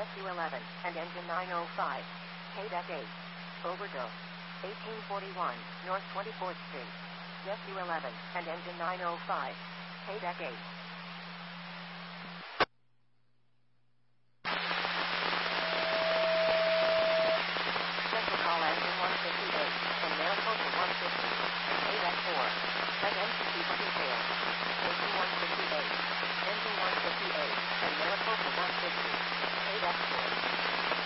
SU-11, and engine 905. KDEC 8. Overdose. 1841, North 24th Street. SU-11, and engine 905. KDEC 8.